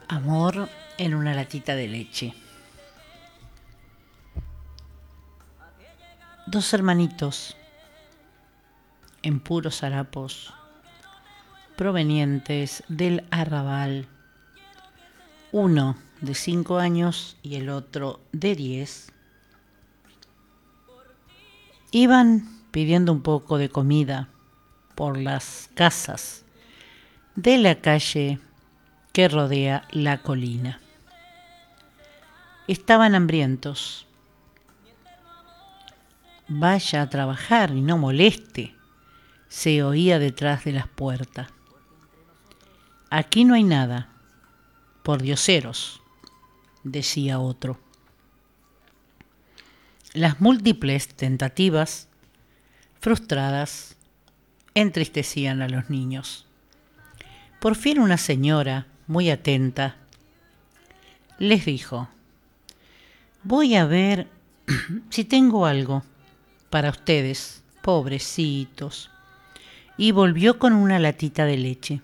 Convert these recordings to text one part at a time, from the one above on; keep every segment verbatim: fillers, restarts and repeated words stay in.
Amor en una latita de leche. Dos hermanitos en puros harapos provenientes del arrabal, uno de cinco años y el otro de diez, iban pidiendo un poco de comida por las casas de la calle que rodea la colina. Estaban hambrientos. Vaya a trabajar y no moleste, se oía detrás de las puertas. Aquí no hay nada, por dioseros, decía otro. Las múltiples tentativas frustradas entristecían a los niños. Por fin una señora, muy atenta, les dijo: voy a ver si tengo algo para ustedes, pobrecitos. Y volvió con una latita de leche.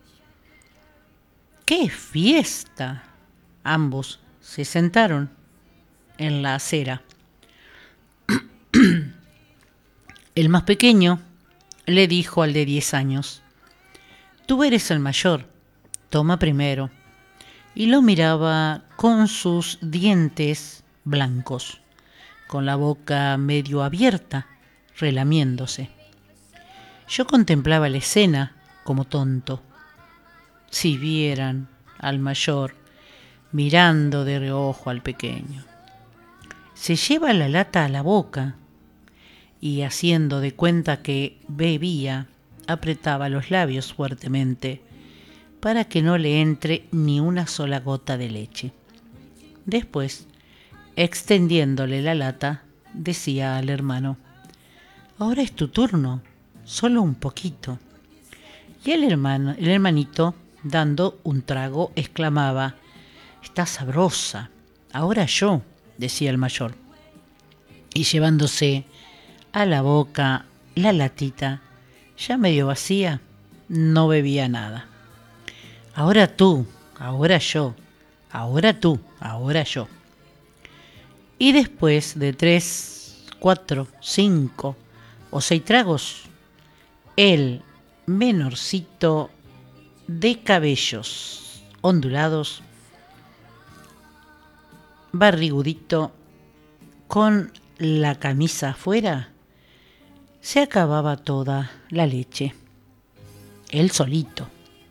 ¡Qué fiesta! Ambos se sentaron en la acera. El más pequeño le dijo al de diez años: tú eres el mayor, toma primero. Y lo miraba con sus dientes blancos, con la boca medio abierta, relamiéndose. Yo contemplaba la escena como tonto. Si vieran al mayor mirando de reojo al pequeño. Se lleva la lata a la boca y, haciendo de cuenta que bebía, apretaba los labios fuertemente para que no le entre ni una sola gota de leche. Después, extendiéndole la lata, decía al hermano: ahora es tu turno, solo un poquito. Y el hermano, el hermanito, dando un trago, exclamaba: está sabrosa, ahora yo, decía el mayor. Y llevándose a la boca la latita, ya medio vacía, no bebía nada. Ahora tú, ahora yo, ahora tú, ahora yo. Y después de tres, cuatro, cinco o seis tragos, el menorcito de cabellos ondulados, barrigudito, con la camisa afuera, se acababa toda la leche. Él solito.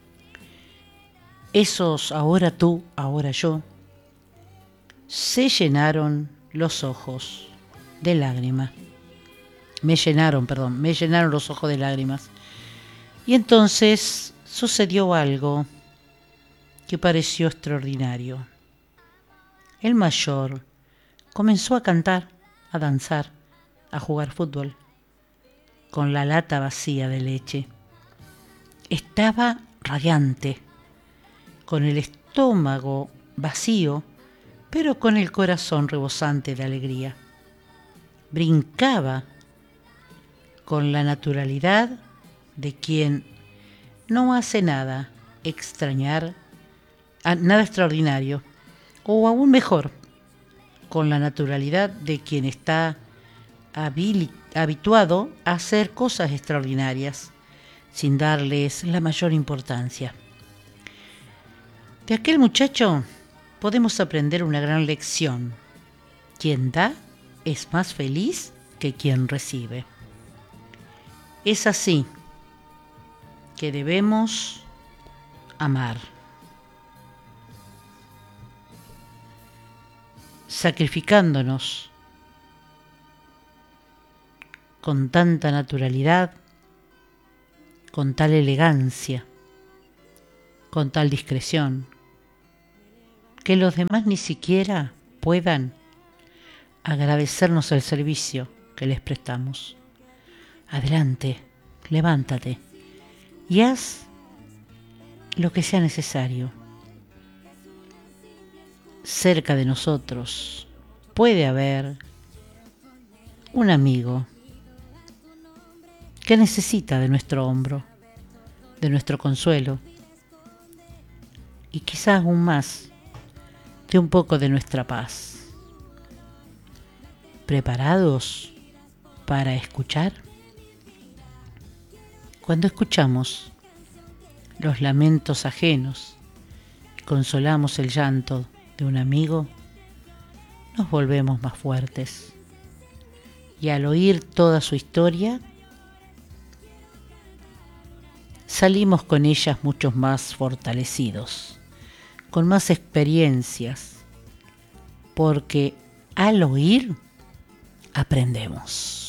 Esos ahora tú, ahora yo, se llenaron los ojos de lágrimas. Me llenaron, perdón, me llenaron los ojos de lágrimas. Y entonces sucedió algo que pareció extraordinario. El mayor comenzó a cantar, a danzar, a jugar fútbol, con la lata vacía de leche. Estaba radiante, con el estómago vacío, pero con el corazón rebosante de alegría. Brincaba con la naturalidad de quien no hace nada extrañar, nada extraordinario, o aún mejor, con la naturalidad de quien está habil, habituado a hacer cosas extraordinarias, sin darles la mayor importancia. De aquel muchacho podemos aprender una gran lección. Quien da es más feliz que quien recibe. Es así que debemos amar, sacrificándonos con tanta naturalidad, con tal elegancia, con tal discreción, que los demás ni siquiera puedan agradecernos el servicio que les prestamos. Adelante, levántate y haz lo que sea necesario. Cerca de nosotros puede haber un amigo que necesita de nuestro hombro, de nuestro consuelo, y quizás aún más de un poco de nuestra paz. ¿Preparados para escuchar? Cuando escuchamos los lamentos ajenos, consolamos el llanto de un amigo, nos volvemos más fuertes. Y al oír toda su historia, salimos con ellas muchos más fortalecidos, con más experiencias, porque al oír aprendemos.